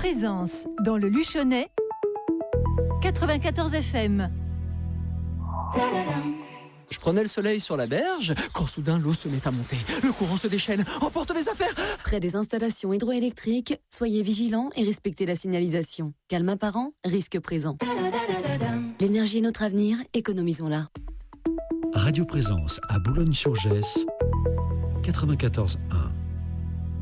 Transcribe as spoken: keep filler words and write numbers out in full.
Présence dans le Luchonnais, quatre-vingt-quatorze F M. Je prenais le soleil sur la berge, quand soudain l'eau se met à monter. Le courant se déchaîne, emporte mes affaires. Près des installations hydroélectriques, soyez vigilants et respectez la signalisation. Calme apparent, risque présent. L'énergie est notre avenir, économisons-la. Radio Présence à Boulogne-sur-Gesse, quatre-vingt-quatorze un.